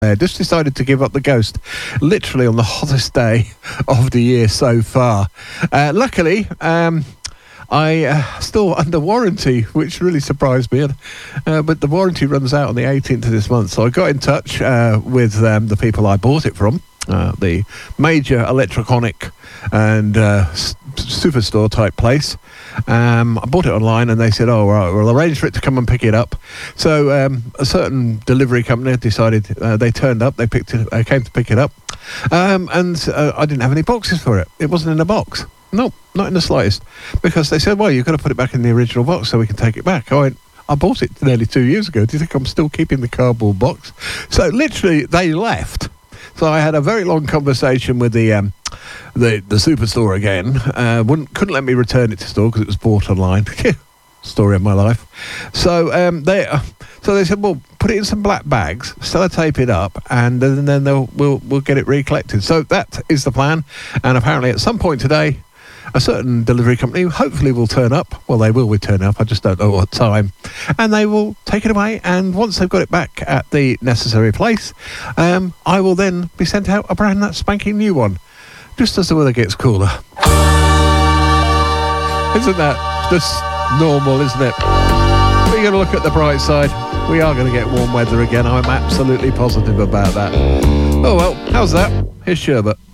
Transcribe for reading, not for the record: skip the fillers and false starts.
Just decided to give up the Ghost literally on the hottest day of the year so far. Luckily, I still under warranty, which really surprised me. But the warranty runs out on the 18th of this month, so I got in touch with the people I bought it from, the major electronic and superstore type place. I bought it online and they said, oh, right, we'll arrange for it to come and pick it up. So a certain delivery company decided, they turned up, they came to pick it up. And I didn't have any boxes for it. It wasn't in a box. No, not in the slightest. Because they said, well, you've got to put it back in the original box so we can take it back. I went, I bought it nearly 2 years ago. Do you think I'm still keeping the cardboard box? So literally they left. So I had a very long conversation with the superstore again. Couldn't let me return it to store because it was bought online. Story of my life. So they said, well, put it in some black bags, sellotape it up, and then we'll get it recollected. So that is the plan. And apparently at some point today, a certain delivery company hopefully will turn up. Well, they will turn up. I just don't know what time. And they will take it away. And once they've got it back at the necessary place, I will then be sent out a brand spanking new one, just as the weather gets cooler. Isn't that just normal, isn't it? We're going to look at the bright side. We are going to get warm weather again. I'm absolutely positive about that. Oh, well, how's that? Here's Sherbet.